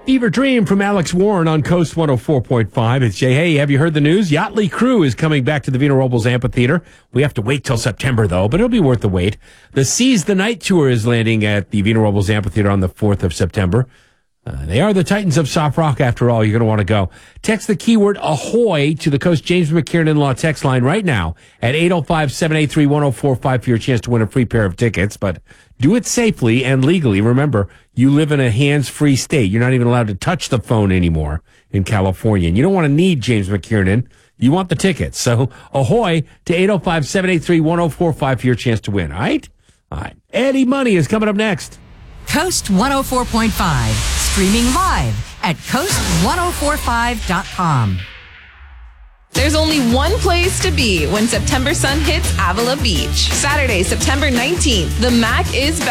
Fever Dream from Alex Warren on Coast 104.5. It's Jay. Hey, have you heard the news? Yachtly Crew is coming back to the Vina Robles Amphitheater. We have to wait till September, though, but it'll be worth the wait. The Seize the Night Tour is landing at the Vina Robles Amphitheater on the 4th of September. They are the Titans of soft rock, after all. You're going to want to go. Text the keyword ahoy to the Coast James McKiernan Law text line right now at 805-783-1045 for your chance to win a free pair of tickets. But do it safely and legally. Remember, you live in a hands-free state. You're not even allowed to touch the phone anymore in California. And you don't want to need James McKiernan. You want the tickets. So ahoy to 805-783-1045 for your chance to win. All right? All right. Eddie Money is coming up next. Coast 104.5, streaming live at coast1045.com. There's only one place to be when September sun hits Avila Beach. Saturday, September 19th, the Mac is back.